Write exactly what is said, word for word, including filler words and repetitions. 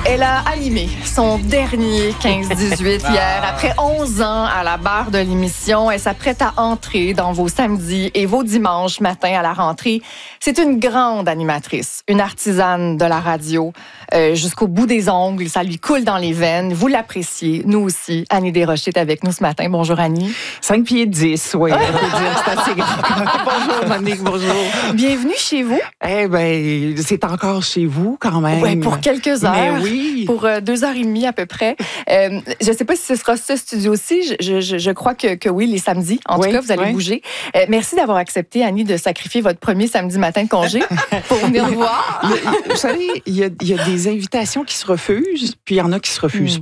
Elle a animé son dernier quinze dix-huit hier. Après onze ans à la barre de l'émission, elle s'apprête à entrer dans vos samedis et vos dimanches matins à la rentrée. C'est une grande animatrice, une artisane de la radio. Euh, jusqu'au bout des ongles, ça lui coule dans les veines. Vous l'appréciez, nous aussi. Annie Desrochers est avec nous ce matin. Bonjour Annie. cinq pieds dix, oui, on peut dire, c'est assez grand. Bonjour Monique, bonjour. Bienvenue chez vous. Eh bien, c'est encore chez vous quand même. Oui, pour quelques heures. Mais oui. Pour euh, deux heures et demie à peu près. Euh, je ne sais pas si ce sera ce studio-ci. Je, je, je crois que, que oui, les samedis. En oui, tout cas, vous allez oui. bouger. Euh, merci d'avoir accepté, Annie, de sacrifier votre premier samedi matin de congé pour venir nous voir. Il y a, vous savez, il y, a, il y a des invitations qui se refusent, puis il y en a qui se refusent